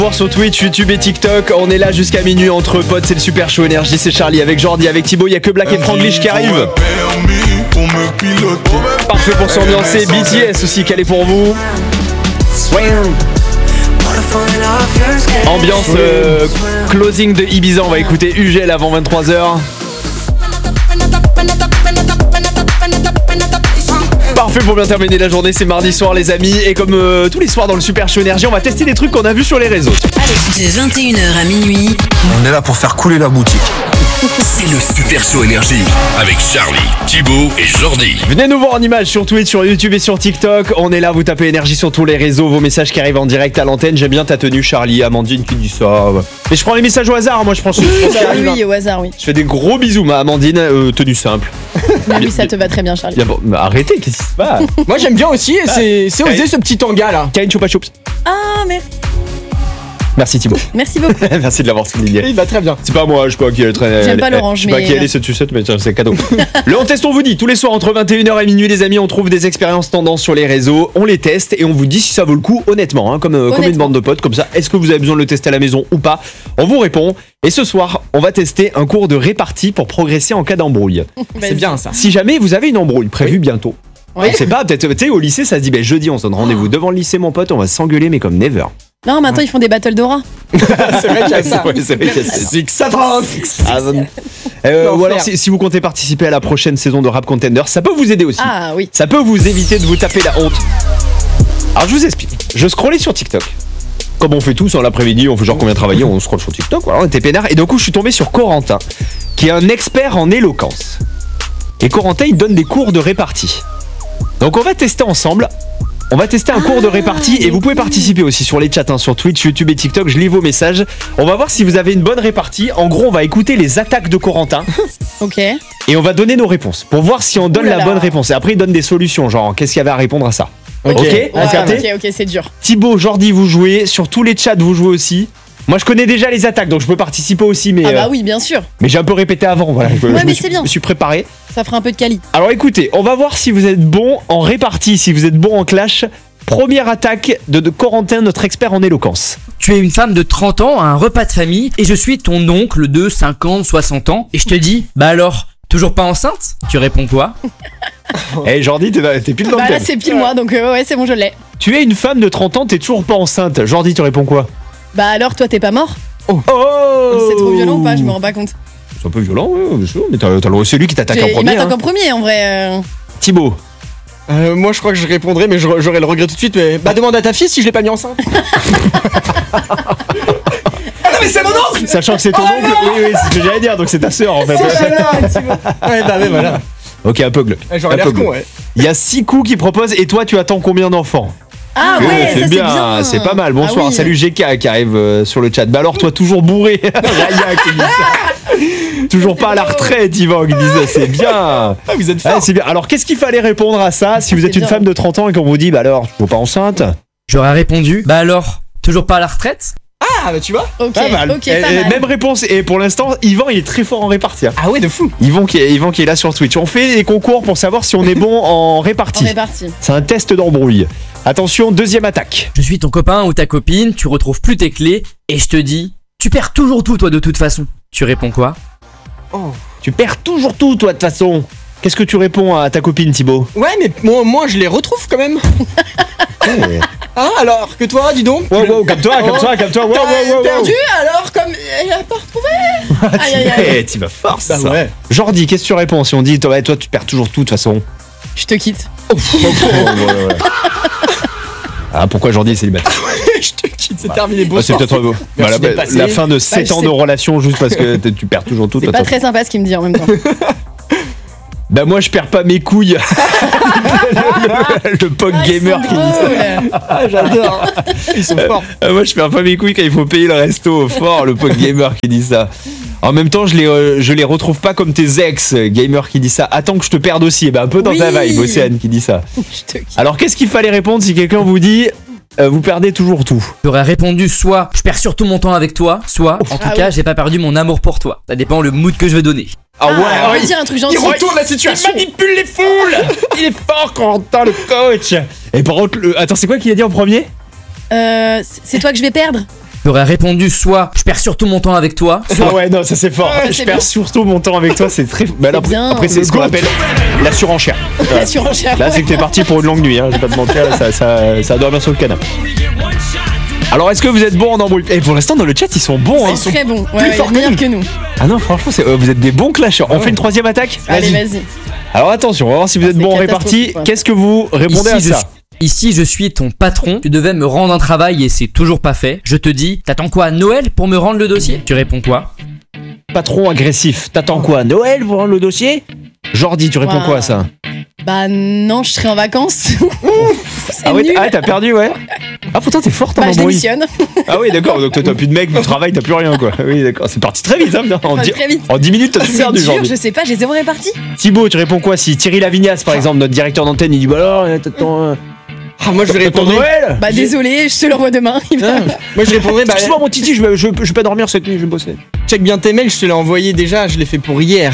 Sur Twitch, YouTube et TikTok, on est là jusqu'à minuit entre potes, c'est le Super Show Énergie, c'est Charlie avec Jordi, avec Thibaut, il y a que Black et Franglish qui arrivent. Parfait pour s'ambiancer, BTS aussi calé pour vous. Ambiance closing de Ibiza, on va écouter UGL avant 23h. Parfait pour bien terminer la journée, c'est mardi soir les amis. Et comme tous les soirs dans le Super Show Énergie, on va tester des trucs qu'on a vus sur les réseaux. Allez, de 21h à minuit, on est là pour faire couler la boutique. C'est le Super Show Énergie avec Charlie, Thibaut et Jordi. Venez nous voir en image sur Twitch, sur YouTube et sur TikTok. On est là, vous tapez Énergie sur tous les réseaux. Vos messages qui arrivent en direct à l'antenne. J'aime bien ta tenue Charlie, Amandine qui dit ça. Mais je prends les messages au hasard, moi je prends Oui, au hasard, oui. Je fais des gros bisous, ma Amandine, tenue simple. Mais oui, ça te va très bien, Charlie. Arrêtez, qu'est-ce qui se passe? Moi j'aime bien aussi, c'est osé ce petit tanga là. Kain Choupa Choups. Ah, merci. Merci Thibaut. Merci beaucoup. Merci de l'avoir souligné. Il va très bien. C'est pas moi, je sais pas qui est très. J'aime pas l'orange, je sais pas qui elle est cette sucette, mais c'est cadeau. Le on teste, on vous dit tous les soirs entre 21h et minuit, les amis, on trouve des expériences tendances sur les réseaux, on les teste et on vous dit si ça vaut le coup, honnêtement, hein, comme une bande de potes, comme ça. Est-ce que vous avez besoin de le tester à la maison ou pas? On vous répond. Et ce soir, on va tester un cours de répartie pour progresser en cas d'embrouille. C'est bien ça. Si jamais vous avez une embrouille prévue bientôt. Oui. On sait pas, peut-être, tu sais, au lycée, ça se dit, jeudi, on se donne rendez-vous devant le lycée, mon pote, on va s'engueuler, mais comme never. Non, maintenant ils font des battles d'aura. C'est vrai qu'il y a ça. C'est vrai qu'il y a ça. Six Seven. Ou alors, si vous comptez participer à la prochaine saison de Rap Contender, ça peut vous aider aussi. Ah oui. Ça peut vous éviter de vous taper la honte. Alors, je vous explique. Je scrollais sur TikTok. Comme on fait tous en l'après-midi, on fait genre combien travailler, on scrolle sur TikTok, voilà, on était peinard. Et d'un coup, je suis tombé sur Corentin, qui est un expert en éloquence. Et Corentin, il donne des cours de répartie. Donc, on va tester ensemble. On va tester un cours de répartie et vous pouvez participer aussi sur les chats, hein, sur Twitch, YouTube et TikTok. Je lis vos messages. On va voir si vous avez une bonne répartie. En gros, on va écouter les attaques de Corentin. Ok. Et on va donner nos réponses pour voir si on donne la bonne réponse. Et après, il donne des solutions, genre qu'est-ce qu'il y avait à répondre à ça. Ok, ok, c'est dur. Thibaut, Jordi, vous jouez. Sur tous les chats, vous jouez aussi. Moi, je connais déjà les attaques, donc je peux participer aussi. Mais, ah bah oui, bien sûr. Mais j'ai un peu répété avant, voilà. Je me suis préparé. Ça fera un peu de quali. Alors écoutez, on va voir si vous êtes bon en répartie, si vous êtes bon en clash. Première attaque de Corentin, notre expert en éloquence. Tu es une femme de 30 ans à un repas de famille et je suis ton oncle de 50, 60 ans et je te dis, bah alors, toujours pas enceinte? Tu réponds quoi? Eh Jordi, t'es pile dans le thème. Là c'est pile moi, donc ouais, c'est bon, je l'ai. Tu es une femme de 30 ans, t'es toujours pas enceinte. Jordi, tu réponds quoi? Bah alors, toi t'es pas mort? Oh, c'est trop violent ou pas? Je me rends pas compte. C'est un peu violent, ouais, bien sûr, mais c'est lui qui t'attaque en premier. Il m'attaque en premier, en vrai. Thibaut. Moi je crois que je répondrai, mais j'aurai le regret tout de suite. Mais bah demande à ta fille si je l'ai pas mis enceinte. Ah non mais c'est mon oncle. Sachant que c'est ton oncle, oui, c'est ce que j'allais dire, donc c'est ta sœur en fait. Ouais, bah voilà. Ok, un peu glauque. J'aurais l'air con, ouais. Il y a 6 coups qui proposent, et toi tu attends combien d'enfants? Ah ouais, c'est bien, c'est pas mal. Bonsoir, oui. Salut GK qui arrive sur le chat. Bah alors toi toujours bourré. Raya qui dit ça. Toujours pas à la retraite, Yvan qui dit ça, c'est bien. Ah, vous êtes fort. C'est bien. Alors qu'est-ce qu'il fallait répondre à ça si vous êtes une femme de 30 ans et qu'on vous dit bah alors, toujours pas enceinte? J'aurais répondu, bah alors, toujours pas à la retraite? Ah bah tu vois. Ok, pas mal. Ok, pas mal. Même réponse. Et pour l'instant, Yvan il est très fort en répartie. Ah ouais, de fou. Yvan qui est là sur Twitch. On fait des concours pour savoir si on est bon en répartie. C'est un test d'embrouille. Attention, deuxième attaque. Je suis ton copain ou ta copine, tu retrouves plus tes clés et je te dis, tu perds toujours tout toi de toute façon. Tu réponds quoi? Oh. Tu perds toujours tout toi de toute façon. Qu'est-ce que tu réponds à ta copine Thibaut? Ouais mais moi je les retrouve quand même. Hey. Ah alors que toi dis donc. Wow, calme-toi. Wow. Perdu alors comme elle a pas retrouvé. Aïe. Tu vas fort ça. Ouais. Jordi, qu'est-ce que tu réponds si on dit toi tu perds toujours tout de toute façon? Je te quitte. Ouais. Ah pourquoi Jordi est célibataire? Je te quitte, c'est terminé. Bon c'est peut-être la fin de 7 ans de relation juste parce que tu perds toujours tout. C'est pas très sympa ce qu'il me dit en même temps. Bah moi je perds pas mes couilles. le POC gamer qui dit ça. Ah j'adore. Ils sont forts. Moi je perds pas mes couilles quand il faut payer le resto. Fort le POC gamer qui dit ça. En même temps je les retrouve pas comme tes ex gamer qui dit ça. Attends que je te perde aussi. Et ben un peu dans ta vibe, Océane qui dit ça. Alors qu'est-ce qu'il fallait répondre si quelqu'un vous dit vous perdez toujours tout? J'aurais répondu soit je perds surtout mon temps avec toi, soit en tout cas j'ai pas perdu mon amour pour toi. Ça dépend le mood que je vais donner. Ah ouais, on va dire un truc gentil. Il retourne la situation. Il manipule les foules. Il est fort Corentin le coach. Et par contre attends, c'est quoi qu'il a dit en premier? C'est toi que je vais perdre. J'aurais répondu soit je perds surtout mon temps avec toi, soit Ah ouais, non, ça c'est fort. Ouais, Je c'est perds bien. surtout mon temps avec toi, c'est très. Bah, là, après, bien. après, c'est ce qu'on appelle la surenchère. La surenchère. Là, c'est que t'es parti pour une longue nuit, hein, je vais pas te mentir, là, ça doit bien sur le canapé. Alors, est-ce que vous êtes bons en embrouille? Et pour l'instant, dans le chat, ils sont bons, hein. Ils sont très bons. plus Ouais, forts que meilleurs nous. que nous. Ah non, franchement, vous êtes des bons clasheurs. On fait une troisième attaque? Allez, vas-y. Alors, attention, on va voir si vous êtes c'est bons en catastrophique, répartie. quoi. Qu'est-ce que vous répondez à ici, ça? ici je suis ton patron, tu devais me rendre un travail et c'est toujours pas fait. Je te dis, t'attends quoi à Noël pour me rendre le dossier? Tu réponds quoi? Patron agressif, t'attends quoi? Noël pour rendre le dossier? Jordi, tu réponds Wow. quoi à ça? Bah non, je serai en vacances. C'est Ah ouais, nul. t'as perdu, ouais. Ah pourtant t'es forte en Bah je embrouille. démissionne. Ah oui, d'accord, donc toi t'as plus de mec, du travail, t'as plus rien quoi. Oui, d'accord, c'est parti très vite, hein, Très vite. en 10 minutes t'as tout C'est perdu, dur, Jordi. je sais pas, j'ai zéro réparti. Thibaut, tu réponds quoi si Thierry Lavignas, par exemple, notre directeur d'antenne, il dit bah alors, t'attends Ah, moi je vais répondre. Noël? Bah désolé, je te le revois demain. Il va- Moi je répondrais, bah Excuse-moi mon titi, je vais pas dormir cette nuit, je vais bosser. check bien tes mails, je te l'ai envoyé déjà, je l'ai fait pour hier.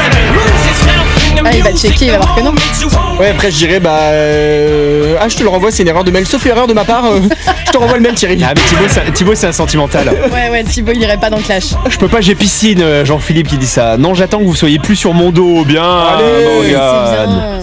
Ah, il va checker, il va voir que non. Ouais, après je dirais, bah. Ah, je te le renvoie, c'est une erreur de mail. Sauf erreur de ma part, je te renvoie le mail, Thierry. Ah mais Thibaut c'est un sentimental. Ouais, Thibaut, il irait pas dans le clash. Je peux pas, j'ai piscine, Jean-Philippe qui dit ça. Non, j'attends que vous soyez plus sur mon dos, bien. Allez, C'est Morgane. bien.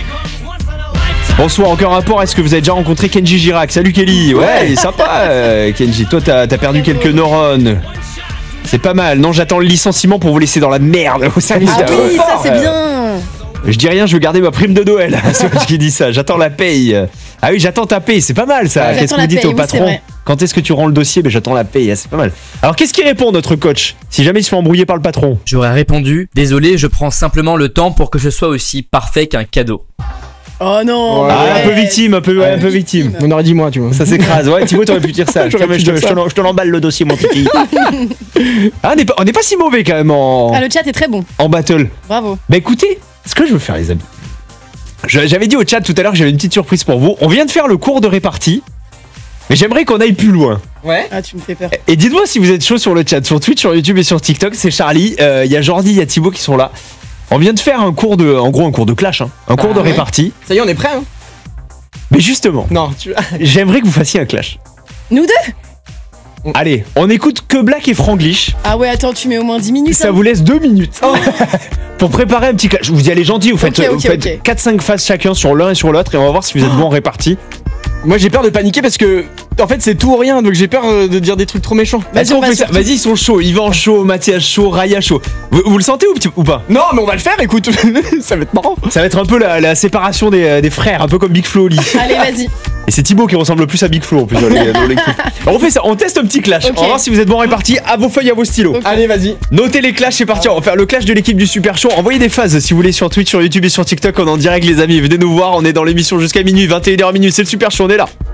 Bonsoir, aucun rapport, est-ce que vous avez déjà rencontré Kenji Girac? Salut Kelly, ouais, il est sympa Kenji, toi t'as perdu quelques neurones. C'est pas mal, non j'attends le licenciement pour vous laisser dans la merde. Vous savez, Ah c'est oui, fort. ça c'est bien. Je dis rien, je veux garder ma prime de Noël. C'est moi qui dis ça, j'attends la paye. Ah oui, j'attends ta paye, c'est pas mal ça. Ouais, Qu'est-ce que j'attends vous la dites paye, au oui, patron? c'est vrai. Quand est-ce que tu rends le dossier? Ben j'attends la paye, c'est pas mal. Alors qu'est-ce qu'il répond notre coach si jamais il se fait embrouiller par le patron? J'aurais répondu, désolé, je prends simplement le temps pour que je sois aussi parfait qu'un cadeau. Oh non. Ouais. Ah, un peu ouais. victime, un peu victime. On aurait dit moi, tu vois. Ça s'écrase, ouais, Thibaut t'aurais pu dire ça. J'aurais pu dire ça. Je te l'emballe le dossier mon petit. Ah, on n'est pas si mauvais quand même Ah, le chat est très bon. en battle. Bravo. Bah écoutez, ce que je veux faire les amis. J'avais dit au chat tout à l'heure que j'avais une petite surprise pour vous. On vient de faire le cours de répartie. Mais j'aimerais qu'on aille plus loin. Ouais. Ah, tu me fais peur. Et dites-moi si vous êtes chaud sur le chat, sur Twitch, sur YouTube et sur TikTok. C'est Charlie, il y a Jordi, il y a Thibaut qui sont là. On vient de faire un cours de clash, hein. Un cours de ouais. répartie. Ça y est, on est prêt, hein? Mais justement, Non, tu. j'aimerais que vous fassiez un clash. Nous deux? Allez, on écoute que Black et Franglish. Ah ouais, attends, tu mets au moins 10 minutes. Ça hein. vous laisse 2 minutes pour préparer un petit clash. Je vous y allez gentil, vous faites, Ok, vous faites ok. 4-5 phases chacun sur l'un et sur l'autre et on va voir si vous êtes bons en répartie. Moi j'ai peur de paniquer parce que. En fait, c'est tout ou rien, donc j'ai peur de dire des trucs trop méchants. Vas-y, Est-ce qu'on on va fait ça? sur Vas-y, ils sont chauds. Yvan chaud, Mathias chaud, Raya chaud. Vous le sentez ou pas? Non, mais on va le faire, écoute. Ça va être marrant. Ça va être un peu la séparation des frères, un peu comme Big Flo Oli. Allez, vas-y. Et c'est Thibaut qui ressemble le plus à Big Flo en plus dans l'équipe. Alors on fait ça, on teste un petit clash. Ok. On va voir si vous êtes bons répartis. À vos feuilles, à vos stylos. Ok. Allez, vas-y. Notez les clashs, c'est parti. On va faire le clash de l'équipe du Super Show. Envoyez des phases si vous voulez sur Twitch, sur YouTube et sur TikTok. On est en direct, les amis. Venez nous voir. On est dans l'émission jusqu'à minuit, 21h minuit. C'est le Super Show, on est là.